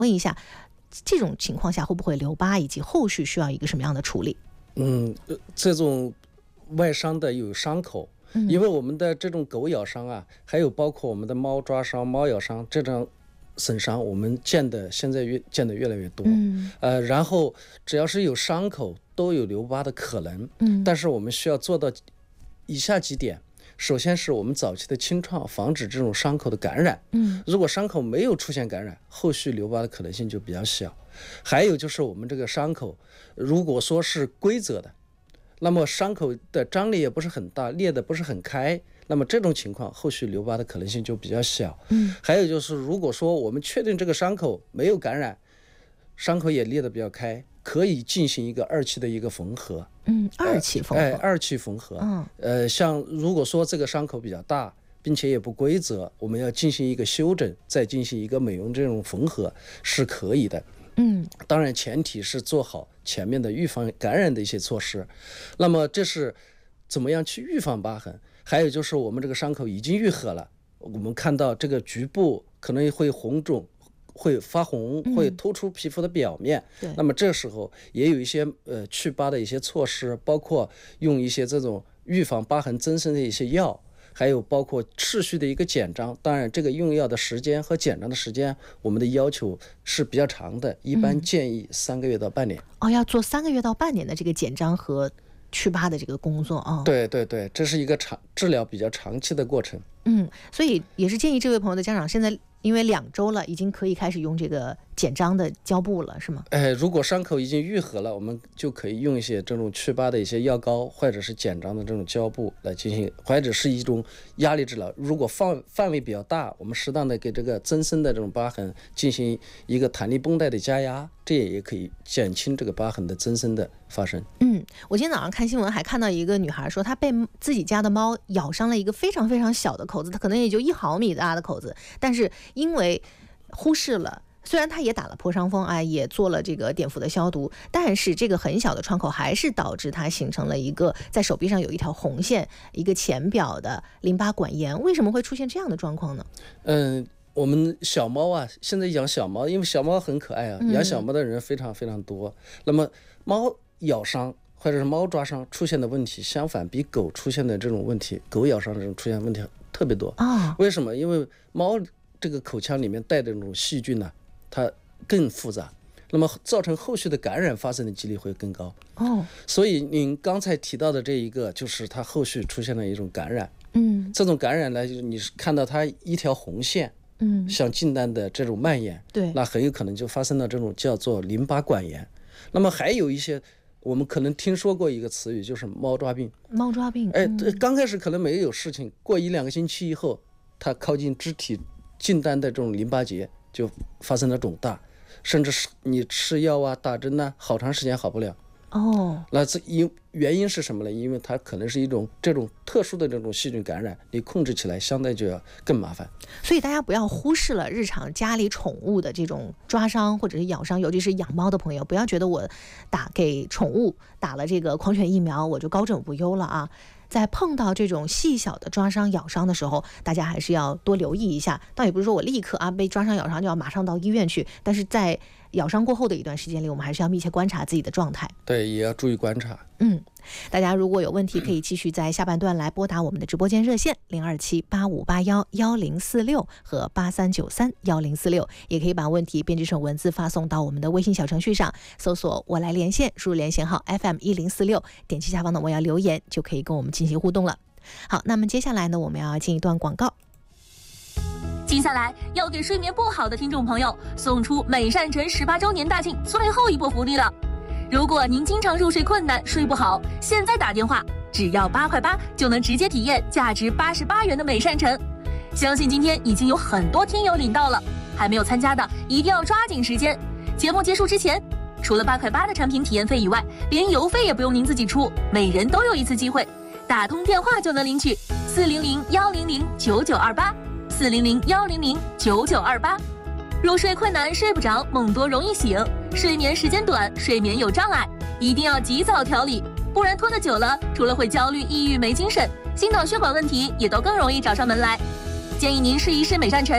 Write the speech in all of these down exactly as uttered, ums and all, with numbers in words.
问一下，这种情况下会不会留疤，以及后续需要一个什么样的处理？ 嗯，这种外伤的有伤口， 嗯、 因为我们的这种狗咬伤啊，还有包括我们的猫抓伤、猫咬伤这种损伤，我们见的现在越见的越来越多。 嗯， 呃，然后只要是有伤口，都有留疤的可能。 嗯， 但是我们需要做到以下几点。首先是我们早期的清创，防止这种伤口的感染。 嗯， 如果伤口没有出现感染，后续留疤的可能性就比较小。还有就是我们这个伤口，如果说是规则的，那么伤口的张力也不是很大，裂的不是很开，那么这种情况后续留疤的可能性就比较小。 嗯， 还有就是如果说我们确定这个伤口没有感染，伤口也裂得比较开，可以进行一个二期的一个缝合。 嗯，二期缝合， 哎，二期缝合。 嗯， 呃，像如果说这个伤口比较大，并且也不规则，我们要进行一个修整，再进行一个美容这种缝合是可以的。 嗯， 当然前提是做好前面的预防感染的一些措施。那么这是怎么样去预防疤痕？还有就是我们这个伤口已经愈合了，我们看到这个局部可能会红肿，会发红，会突出皮肤的表面。 嗯、 那么这时候也有一些呃去疤的一些措施，包括用一些这种预防疤痕增生的一些药，还有包括持续的一个减张。当然这个用药的时间和减张的时间我们的要求是比较长的，一般建议三个月到半年。 嗯、哦，要做三个月到半年的这个减张和祛疤的这个工作啊。哦、 对对对，这是一个长治疗比较长期的过程。 嗯，所以也是建议这位朋友的家长现在因为两周了，已经可以开始用这个减张的胶布了，是吗？ 哎，如果伤口已经愈合了，我们就可以用一些这种祛疤的一些药膏，或者是减张的这种胶布来进行，或者是一种压力治疗。如果范范围比较大，我们适当的给这个增生的这种疤痕进行一个弹力绷带的加压，这也也可以减轻这个疤痕的增生的发生。 嗯，我今天早上看新闻还看到一个女孩说，她被自己家的猫咬伤了一个非常非常小的口子，它可能也就一毫米大的口子，但是因为忽视了，虽然他也打了破伤风，哎，也做了这个碘伏的消毒，但是这个很小的创口还是导致它形成了一个在手臂上有一条红线，一个浅表的淋巴管炎。为什么会出现这样的状况呢？ 嗯，我们小猫啊，现在养小猫，因为小猫很可爱啊， 嗯、 养小猫的人非常非常多。那么猫咬伤或者是猫抓伤出现的问题，相反比狗出现的这种问题，狗咬伤的这种出现问题特别多。 哦、 为什么？因为猫这个口腔里面带的这种细菌呢，它更复杂，那么造成后续的感染发生的几率会更高。 哦， 所以您刚才提到的这一个，就是它后续出现了一种感染。 嗯， 这种感染呢，就是你是看到它一条红线， 嗯， 向近端的这种蔓延， 对， 那很有可能就发生了这种叫做淋巴管炎。那么还有一些我们可能听说过一个词语，就是猫抓病。 猫抓病， 哎， 嗯、 刚开始可能没有事情，过一两个星期以后，它靠近肢体近端的这种淋巴结就发生了肿大，甚至是你吃药啊、打针啊，好长时间好不了。 哦， 那这因原因是什么呢？因为它可能是一种这种特殊的这种细菌感染，你控制起来相对就要更麻烦。 所以大家不要忽视了日常家里宠物的这种抓伤或者是咬伤，尤其是养猫的朋友，不要觉得我打给宠物打了这个狂犬疫苗我就高枕无忧了啊。在碰到这种细小的抓伤咬伤的时候，大家还是要多留意一下。倒也不是说我立刻啊被抓伤咬伤就要马上到医院去，但是在咬伤过后的一段时间里，我们还是要密切观察自己的状态。 对，也要注意观察。 嗯，大家如果有问题，可以继续在下半段来拨打我们的直播间热线零二七八五八幺幺零四六和八三九三幺零四六，也可以把问题编辑成文字发送到我们的微信小程序上，搜索我来连线，输入连线号 F M 一零四六，点击下方的我要留言，就可以跟我们进行互动了。好，那么接下来呢，我们要进一段广告。 接下来要给睡眠不好的听众朋友送出美善晨十八周年大庆最后一波福利了。如果您经常入睡困难、睡不好，现在打电话只要八块八就能直接体验价值八十八元的美善晨。相信今天已经有很多听友领到了，还没有参加的一定要抓紧时间。节目结束之前，除了八块八的产品体验费以外，连邮费也不用您自己出，每人都有一次机会，打通电话就能领取四零零幺零零九九二八。四零零幺零零九九二八，入睡困难、睡不着、梦多容易醒，睡眠时间短、睡眠有障碍，一定要及早调理，不然拖得久了，除了会焦虑、抑郁、没精神，心脑血管问题也都更容易找上门来。建议您试一试美善晨，它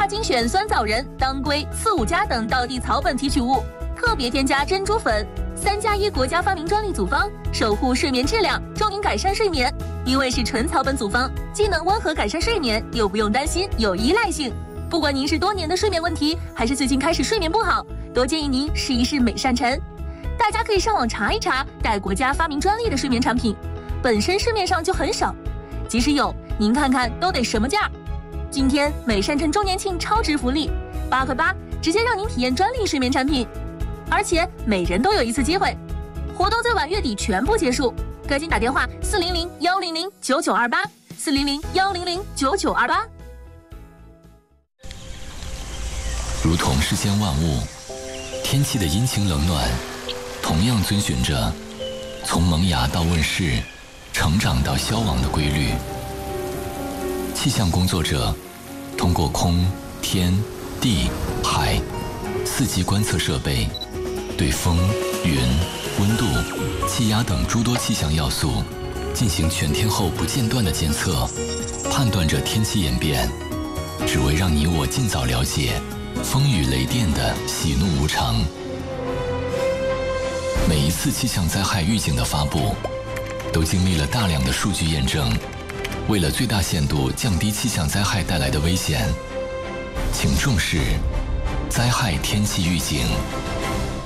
它精选酸枣仁、当归、刺五加等道地草本提取物，特别添加珍珠粉，三加一国家发明专利组方，守护睡眠质量，助您改善睡眠。因为是纯草本组方，既能温和改善睡眠，又不用担心有依赖性。不管您是多年的睡眠问题，还是最近开始睡眠不好，都建议您试一试美善晨。大家可以上网查一查带国家发明专利的睡眠产品，本身市面上就很少，即使有，您看看都得什么价。今天美善晨周年庆超值福利，八块八直接让您体验专利睡眠产品，而且每人都有一次机会，活动最晚月底全部结束。赶紧打电话四零零幺零零九九二八四零零幺零零九九二八。 如同世间万物，天气的阴晴冷暖，同样遵循着从萌芽到问世、成长到消亡的规律。气象工作者通过空、天、地、海四季观测设备，对风、云、温度、气压等诸多气象要素进行全天候不间断的监测，判断着天气演变，只为让你我尽早了解风雨雷电的喜怒无常。每一次气象灾害预警的发布，都经历了大量的数据验证。为了最大限度降低气象灾害带来的危险，请重视灾害天气预警。